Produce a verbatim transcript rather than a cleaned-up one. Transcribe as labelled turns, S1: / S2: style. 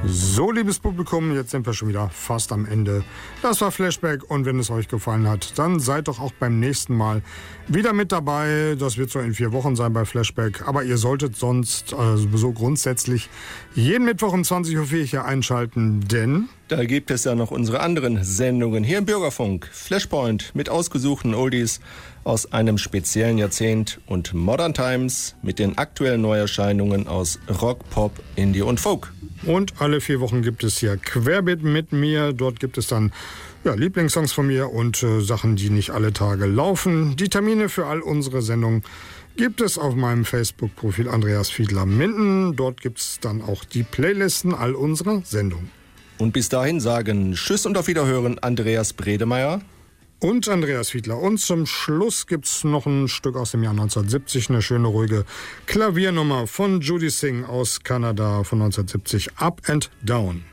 S1: So, liebes Publikum, jetzt sind wir schon wieder fast am Ende. Das war Flashback und wenn es euch gefallen hat, dann seid doch auch beim nächsten Mal wieder mit dabei. Das wird so in vier Wochen sein bei Flashback, aber ihr solltet sonst äh, so grundsätzlich jeden Mittwoch um zwanzig Uhr vier hier einschalten, denn
S2: da gibt es ja noch unsere anderen Sendungen hier im Bürgerfunk. Flashpoint mit ausgesuchten Oldies aus einem speziellen Jahrzehnt und Modern Times mit den aktuellen Neuerscheinungen aus Rock, Pop, Indie und Folk.
S1: Und alle vier Wochen gibt es hier Querbeet mit mir. Dort gibt es dann ja, Lieblingssongs von mir und äh, Sachen, die nicht alle Tage laufen. Die Termine für all unsere Sendungen gibt es auf meinem Facebook-Profil Andreas Fiedler Minden. Dort gibt es dann auch die Playlisten all unserer Sendungen.
S2: Und bis dahin sagen Tschüss und auf Wiederhören Andreas Bredemeier
S1: und Andreas Fiedler. Und zum Schluss gibt es noch ein Stück aus dem Jahr neunzehnhundertsiebzig, eine schöne, ruhige Klaviernummer von Judy Singh aus Kanada von neunzehnhundertsiebzig, Up and Down.